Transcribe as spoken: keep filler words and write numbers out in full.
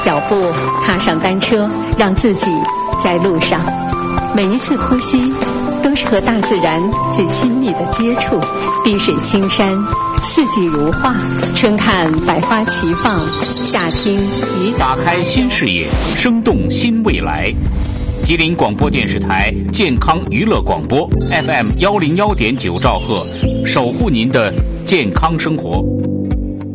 脚步踏上单车，让自己在路上。每一次呼吸都是和大自然最亲密的接触。碧水青山，四季如画，春看百花齐放，夏听鱼打开新视野，生动新未来。吉林广播电视台健康娱乐广播 F M 幺零幺点九兆赫，守护您的健康生活。